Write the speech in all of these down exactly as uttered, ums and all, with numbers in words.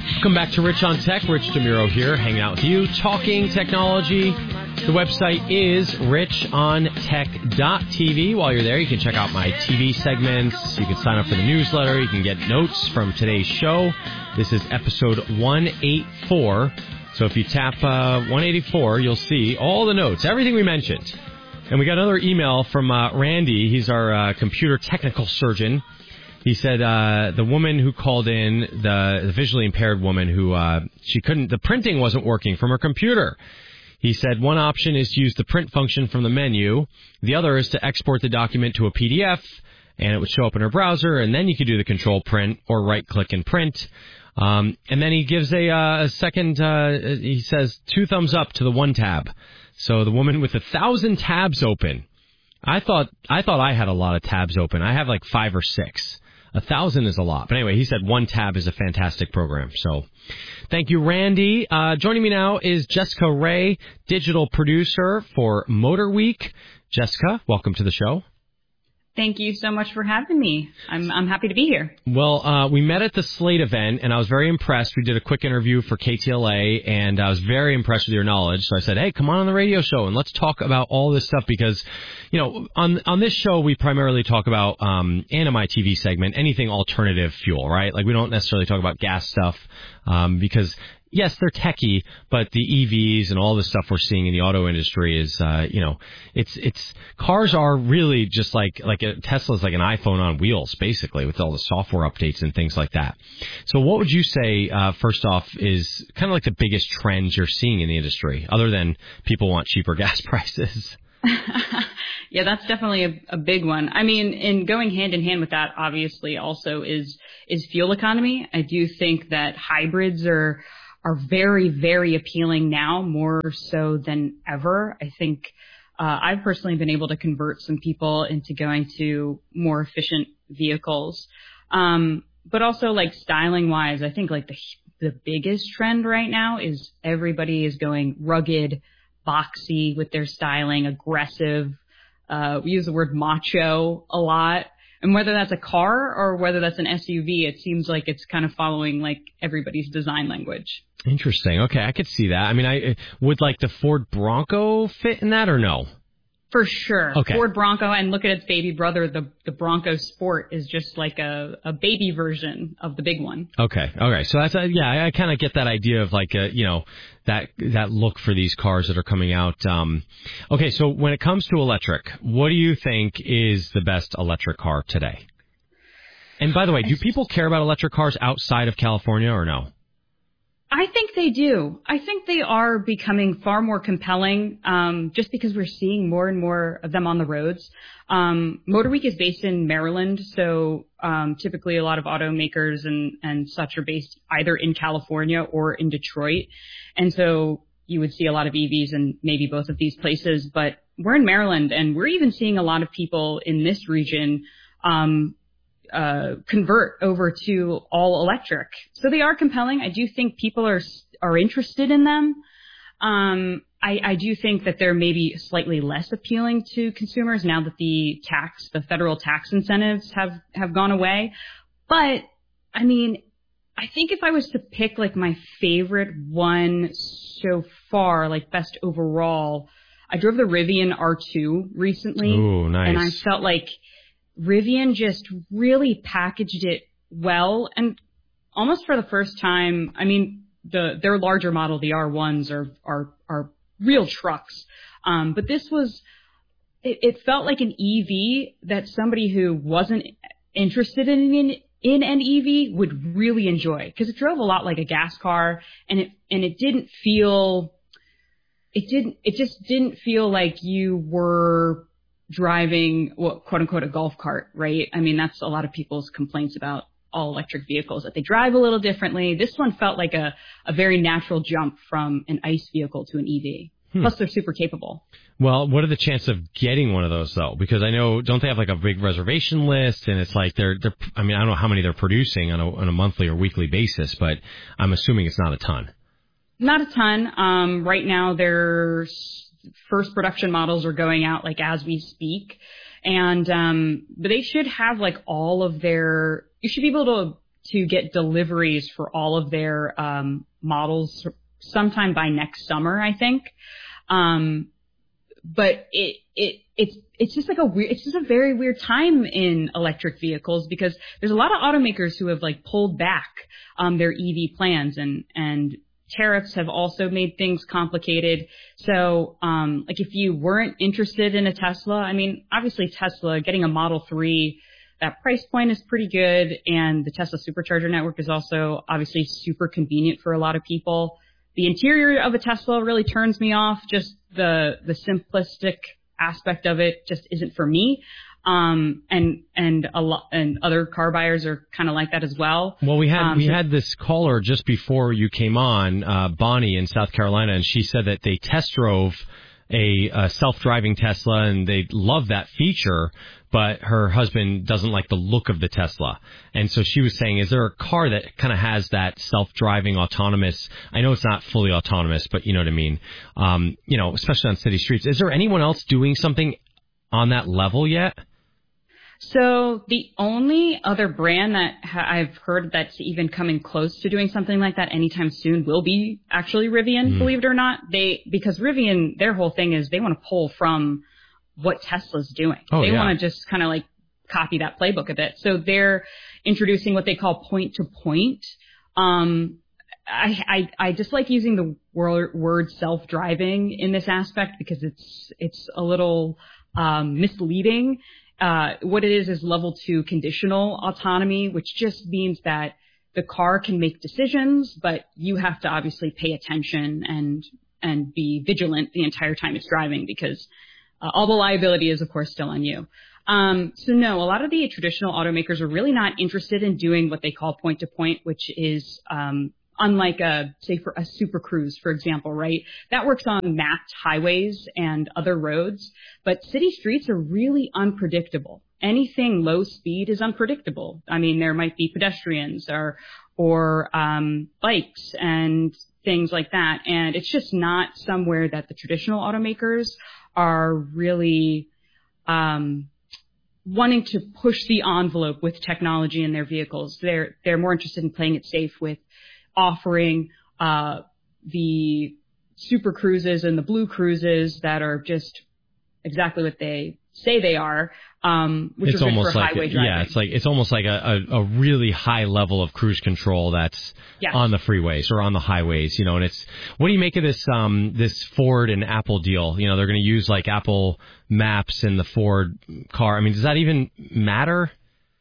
Welcome back to Rich on Tech. Rich DeMuro here, hanging out with you, talking technology. The website is rich on tech dot t v. While you're there, you can check out my T V segments. You can sign up for the newsletter. You can get notes from today's show. This is episode one eighty-four. So if you tap uh, one eighty-four, you'll see all the notes, everything we mentioned. And we got another email from uh, Randy. He's our uh, computer technical surgeon. He said uh, the woman who called in, the, the visually impaired woman who uh, she couldn't, the printing wasn't working from her computer. He said one option is to use the print function from the menu. The other is to export the document to a P D F, and it would show up in her browser, and then you could do the control print or right-click and print. Um, and then he gives a, uh, a second, uh, he says two thumbs up to the one tab. So the woman with a thousand tabs open. I thought I thought I had a lot of tabs open. I have like five or six. A thousand is a lot. But anyway, he said one tab is a fantastic program. So thank you, Randy. Uh, joining me now is Jessica Ray, digital producer for Motor Week. Jessica, welcome to the show. Thank you so much for having me. I'm I'm happy to be here. Well, uh, we met at the Slate event, and I was very impressed. We did a quick interview for K T L A, and I was very impressed with your knowledge. So I said, hey, come on on the radio show, and let's talk about all this stuff because, you know, on on this show, we primarily talk about, um, and in my T V segment, anything alternative fuel, right? Like, we don't necessarily talk about gas stuff um, because... yes, they're techie, but the E Vs and all the stuff we're seeing in the auto industry is, uh, you know, it's, it's, cars are really just like, like a, Tesla's like an iPhone on wheels, basically, with all the software updates and things like that. So what would you say, uh, first off, is kind of like the biggest trends you're seeing in the industry, other than people want cheaper gas prices? Yeah, that's definitely a, a big one. I mean, in going hand in hand with that, obviously, also is, is fuel economy. I do think that hybrids are, are very, very appealing now, more so than ever. I think uh, I've personally been able to convert some people into going to more efficient vehicles. Um, but also, like, styling-wise, I think, like, the the biggest trend right now is everybody is going rugged, boxy with their styling, aggressive. Uh, we use the word macho a lot. And whether that's a car or whether that's an S U V, it seems like it's kind of following like everybody's design language. Interesting. Okay, I could see that. I mean, I would like the Ford Bronco fit in that or no? For sure. Okay. Ford Bronco, and look at its baby brother, the the Bronco Sport is just like a, a baby version of the big one. Okay. Okay. So that's a, yeah, I, I kind of get that idea of like a, you know, that that look for these cars that are coming out. Um, okay. So when it comes to electric, what do you think is the best electric car today? And by the way, do people care about electric cars outside of California or no? I think they do. I think they are becoming far more compelling um, just because we're seeing more and more of them on the roads. Um, Motor Week is based in Maryland, so um, typically a lot of automakers and, and such are based either in California or in Detroit. And so you would see a lot of E Vs in maybe both of these places. But we're in Maryland, and we're even seeing a lot of people in this region um Uh, convert over to all electric. So they are compelling. I do think people are are interested in them. Um, I, I do think that they're maybe slightly less appealing to consumers now that the tax, the federal tax incentives have, have gone away. But, I mean, I think if I was to pick like my favorite one so far, like best overall, I drove the Rivian R two recently. Ooh, nice. And I felt like Rivian just really packaged it well, and almost for the first time, I mean, the their larger model, the R ones, are are are real trucks. Um, but this was, it, it felt like an E V that somebody who wasn't interested in in, in an E V would really enjoy, because it drove a lot like a gas car, and it and it didn't feel, it didn't it just didn't feel like you were driving, well, quote unquote, a golf cart, right? I mean, that's a lot of people's complaints about all electric vehicles, that they drive a little differently. This one felt like a, a very natural jump from an ICE vehicle to an E V. Hmm. Plus, they're super capable. Well, what are the chances of getting one of those, though? Because I know, don't they have like a big reservation list? And it's like they're, they're I mean, I don't know how many they're producing on a, on a monthly or weekly basis, but I'm assuming it's not a ton. Not a ton. Um, right now, there's first production models are going out like as we speak, and um but they should have like all of their, you should be able to to get deliveries for all of their um, models sometime by next summer, I think. Um, but it it it's it's just like a weird, it's just a very weird time in electric vehicles because there's a lot of automakers who have like pulled back um, their E V plans, and and tariffs have also made things complicated. So, um, like if you weren't interested in a Tesla, I mean, obviously Tesla getting a Model three, that price point is pretty good, and the Tesla Supercharger network is also obviously super convenient for a lot of people. The interior of a Tesla really turns me off. Just the the simplistic aspect of it just isn't for me. Um, and and a lot and other car buyers are kind of like that as well. Well, we had um, we so, had this caller just before you came on, uh, Bonnie in South Carolina, and she said that they test drove a, a self-driving Tesla and they love that feature, but her husband doesn't like the look of the Tesla. And so she was saying, is there a car that kind of has that self-driving autonomous? I know it's not fully autonomous, but you know what I mean. Um, you know, especially on city streets. Is there anyone else doing something on that level yet? So the only other brand that ha- I've heard that's even coming close to doing something like that anytime soon will be actually Rivian, mm. believe it or not. They, because Rivian, their whole thing is they want to pull from what Tesla's doing. Oh, they yeah. want to just kind of like copy that playbook a bit. So they're introducing what they call point to point. Um, I, I, I dislike using the word, word self-driving in this aspect because it's, it's a little, um, misleading. Uh, what it is is level two conditional autonomy, which just means that the car can make decisions, but you have to obviously pay attention and, and be vigilant the entire time it's driving because uh, all the liability is, of course, still on you. Um, so no, a lot of the traditional automakers are really not interested in doing what they call point to point, which is, um, unlike a, say for a Super Cruise, for example, right? That works on mapped highways and other roads, but city streets are really unpredictable. Anything low speed is unpredictable. I mean, there might be pedestrians or, or, um, bikes and things like that. And it's just not somewhere that the traditional automakers are really, um, wanting to push the envelope with technology in their vehicles. They're, they're more interested in playing it safe with offering uh, the Super Cruises and the Blue Cruises that are just exactly what they say they are, um, which it's are good almost for like highway a, driving. Yeah, it's like it's almost like a, a, a really high level of cruise control that's yes. on the freeways or on the highways, you know. And it's what do you make of this um, this Ford and Apple deal? You know, they're going to use like Apple Maps in the Ford car. I mean, does that even matter?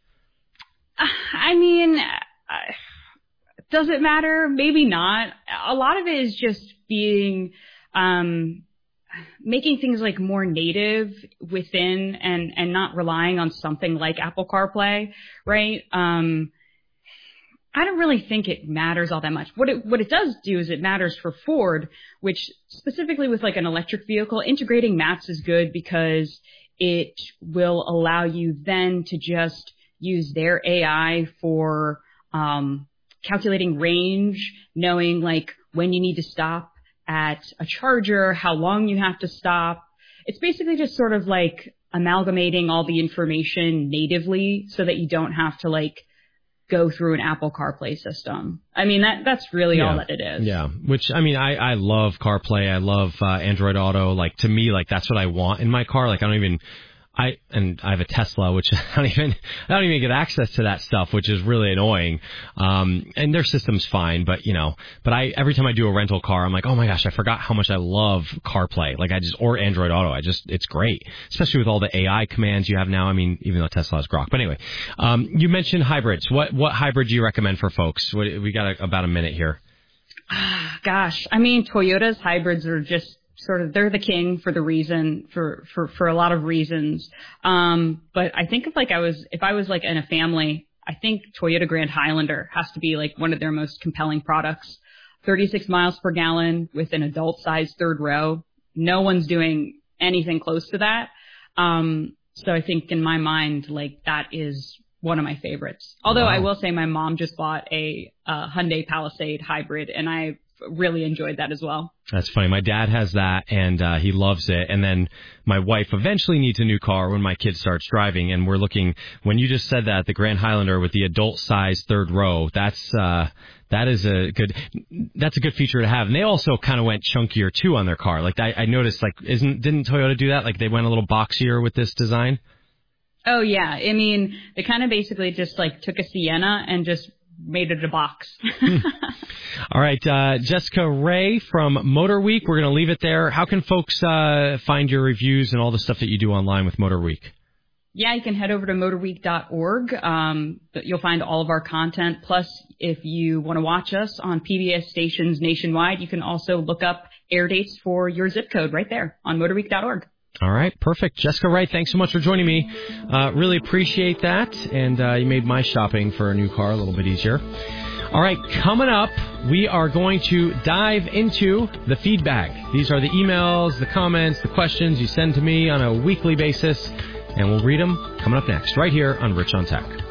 I mean. I, Does it matter? Maybe not. A lot of it is just being, um, making things like more native within and, and not relying on something like Apple CarPlay, right? Um, I don't really think it matters all that much. What it, what it does do is it matters for Ford, which specifically with like an electric vehicle, integrating maps is good because it will allow you then to just use their A I for, um, calculating range, knowing like when you need to stop at a charger, how long you have to stop. It's basically just sort of like amalgamating all the information natively so that you don't have to like go through an Apple CarPlay system. I mean, that that's really yeah. all that it is. Yeah, which, I mean, I, I love CarPlay. I love uh, Android Auto. Like, to me, like, that's what I want in my car. Like, I don't even... I and I have a Tesla, which I don't even I don't even get access to that stuff, which is really annoying. Um, and their system's fine, but you know, but I every time I do a rental car, I'm like, oh my gosh, I forgot how much I love CarPlay. Like I just or Android Auto, I just it's great, especially with all the A I commands you have now. I mean, even though Tesla has Grok, but anyway, um, you mentioned hybrids. What what hybrid do you recommend for folks? What, we got a, about a minute here. Gosh, I mean, Toyota's hybrids are just. Sort of, they're the king for the reason, for, for, for a lot of reasons. Um, but I think if like I was, if I was like in a family, I think Toyota Grand Highlander has to be like one of their most compelling products. thirty-six miles per gallon with an adult sized third row. No one's doing anything close to that. Um, so I think in my mind, like that is one of my favorites. Although wow. I will say my mom just bought a, uh Hyundai Palisade hybrid and I really enjoyed that as well. That's funny. My dad has that, and uh, he loves it. And then my wife eventually needs a new car when my kid starts driving. And we're looking, when you just said that, the Grand Highlander with the adult-sized third row, that's uh, that is a good that's a good feature to have. And they also kind of went chunkier too on their car. Like I, I noticed, like isn't didn't Toyota do that? Like they went a little boxier with this design. Oh yeah, I mean they kind of basically just like took a Sienna and just made it a box. hmm. All right, uh, Jessica Ray from Motor Week. We're going to leave it there. How can folks uh, find your reviews and all the stuff that you do online with Motor Week? Yeah, you can head over to motor week dot org. Um, you'll find all of our content. Plus, if you want to watch us on P B S stations nationwide, you can also look up air dates for your zip code right there on motor week dot org. All right, perfect. Jessica Wright, thanks so much for joining me. Uh, really appreciate that, and uh, you made my shopping for a new car a little bit easier. All right, coming up, we are going to dive into the feedback. These are the emails, the comments, the questions you send to me on a weekly basis, and we'll read them coming up next, right here on Rich on Tech.